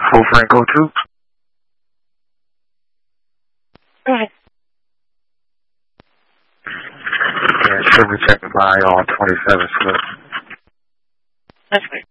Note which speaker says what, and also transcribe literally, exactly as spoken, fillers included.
Speaker 1: Full Franco two.
Speaker 2: Go ahead.
Speaker 1: Yeah, should be checking by on twenty-seven Smith.
Speaker 2: That's great.